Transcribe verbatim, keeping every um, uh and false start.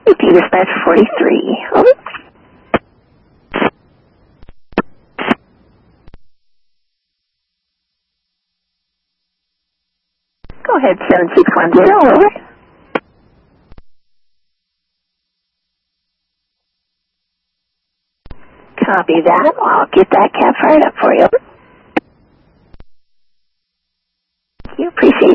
Repeat dispatch forty-three. Over. Go ahead, seven six one zero, over. Copy that. I'll get that cab fired up for you.